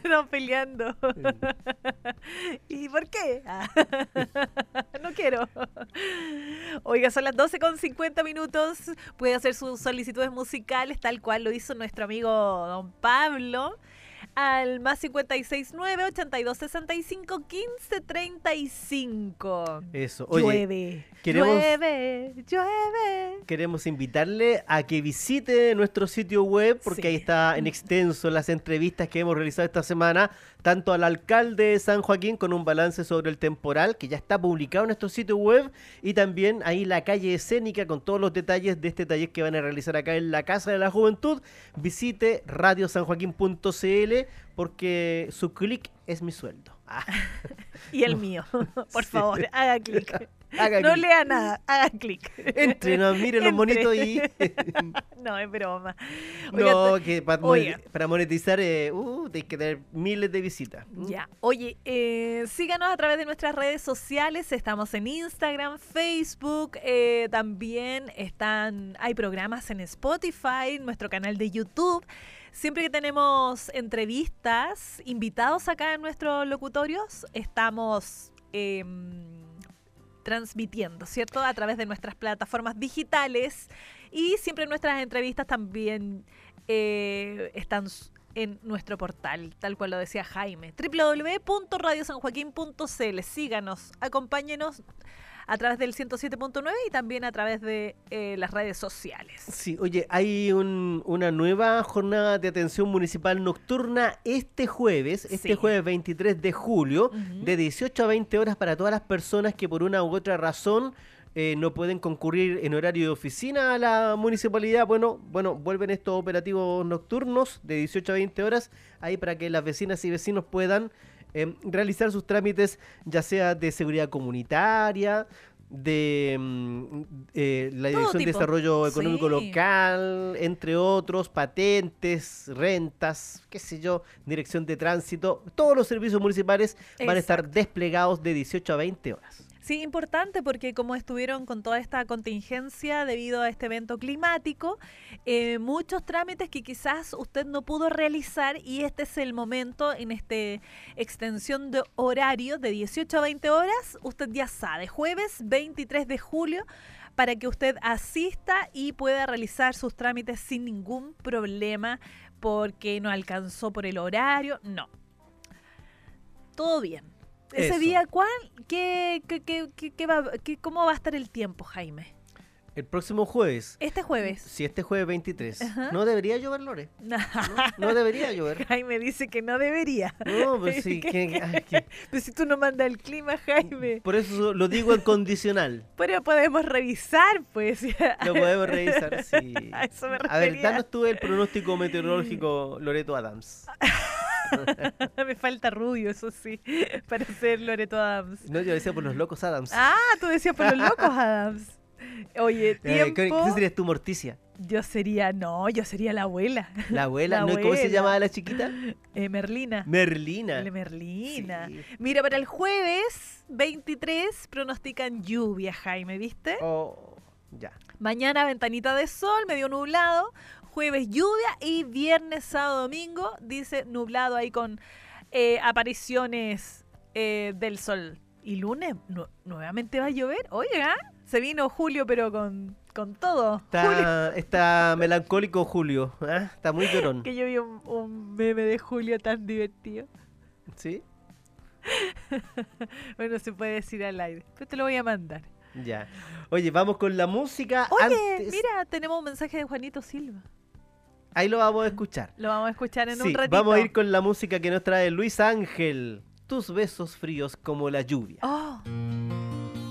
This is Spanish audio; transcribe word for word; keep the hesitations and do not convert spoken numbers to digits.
terminamos peleando. ¿Y por qué? Ah, no quiero. Oiga, son las doce con cincuenta minutos. Puede hacer sus solicitudes musicales tal cual lo hizo nuestro amigo don Pablo al más cincuenta y seis nueve, ochenta y dos sesenta y cinco, quince treinta y cinco. Eso. Oye, llueve, queremos, llueve, llueve. Queremos invitarle a que visite nuestro sitio web porque Sí. ahí está en extenso las entrevistas que hemos realizado esta semana, tanto al alcalde de San Joaquín con un balance sobre el temporal que ya está publicado en nuestro sitio web, y también ahí la calle escénica con todos los detalles de este taller que van a realizar acá en la Casa de la Juventud. Visite radio san joaquín punto c l porque su clic es mi sueldo. Ah. Y el mío, por Sí. favor, haga clic. Haga No clic. lea nada, haga clic. Entre, no, mire los Entre. monitos y... No, es broma. Oiga, No, te- que para, oiga. para monetizar, eh, uh, tienes que tener miles de visitas. Ya, oye, eh, síganos a través de nuestras redes sociales. Estamos en Instagram, Facebook, eh, también están, hay programas en Spotify, nuestro canal de YouTube. Siempre que tenemos entrevistas, invitados acá en nuestros locutorios, estamos eh, transmitiendo, ¿cierto? A través de nuestras plataformas digitales, y siempre nuestras entrevistas también eh, están en nuestro portal, tal cual lo decía Jaime, doble u doble u doble u punto radio san joaquín punto c l. Síganos, acompáñenos a través del ciento siete punto nueve y también a través de eh, las redes sociales. Sí, oye, hay un- una nueva jornada de atención municipal nocturna este jueves, este Sí. jueves veintitrés de julio, Ujú. de dieciocho a veinte horas para todas las personas que por una u otra razón eh, no pueden concurrir en horario de oficina a la municipalidad. Bueno, bueno, vuelven estos operativos nocturnos de dieciocho a veinte horas, ahí para que las vecinas y vecinos puedan eh, realizar sus trámites, ya sea de seguridad comunitaria, de mm, eh, la Todo Dirección de tipo. Desarrollo Económico Sí. Local, entre otros, patentes, rentas, qué sé yo, Dirección de Tránsito. Todos los servicios municipales van a estar Exacto. desplegados de dieciocho a veinte horas. Sí, importante porque como estuvieron con toda esta contingencia debido a este evento climático, eh, muchos trámites que quizás usted no pudo realizar, y este es el momento en esta extensión de horario de dieciocho a veinte horas, usted ya sabe, jueves veintitrés de julio, para que usted asista y pueda realizar sus trámites sin ningún problema porque no alcanzó por el horario, no. Todo bien. Ese Eso. día, ¿cuál? ¿Qué, qué, qué, qué- qué va, qué- ¿Cómo va a estar el tiempo, Jaime? El próximo jueves, Este jueves. si este jueves veintitrés, Ajá. no debería llover, Lore. No, no debería llover. Jaime dice que no debería. No, pues sí, ¿Qué- que- qué? ay, que- Pero si tú no mandas el clima, Jaime. por eso lo digo en condicional. Pero podemos revisar, pues. Lo podemos revisar, sí. A eso me A ver, refería. danos tú el pronóstico meteorológico, Loreto Adams. Me falta rubio, eso sí, para ser Loreto Adams. No, yo decía por los locos Adams. Ah, tú decías por los locos Adams. Oye, Eh, tiempo. ¿qué, qué serías tú, Morticia? Yo sería, no, yo sería la abuela. La abuela, La ¿no? ¿Cómo se abuela. llamaba la chiquita? Eh, Merlina. Merlina. La Merlina. Sí. Mira, para el jueves veintitrés pronostican lluvia, Jaime, ¿viste? Oh, ya. Mañana ventanita de sol, medio nublado. Jueves lluvia y viernes, sábado, domingo, dice nublado ahí con eh, apariciones eh, del sol. Y lunes nu- nuevamente va a llover. Oiga, se vino Julio pero con, con todo. Julio, Está, está melancólico Julio. ¿ah? Está muy llorón. que yo vi un, un meme de Julio tan divertido. ¿Sí? Bueno, se puede decir al aire, pero te lo voy a mandar. Ya. Oye, vamos con la música. Oye, Antes- mira, tenemos un mensaje de Juanito Silva. Ahí lo vamos a escuchar. Lo vamos a escuchar en Sí, un ratito. vamos a ir con la música que nos trae Luis Ángel. Tus besos fríos como la lluvia. Oh.